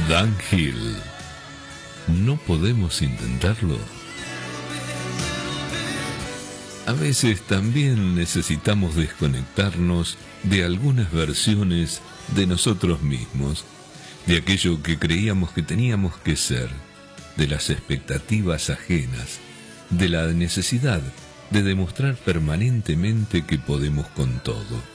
Dan Hill. ¿No podemos intentarlo? A veces también necesitamos desconectarnos de algunas versiones de nosotros mismos, de aquello que creíamos que teníamos que ser, de las expectativas ajenas, de la necesidad de demostrar permanentemente que podemos con todo.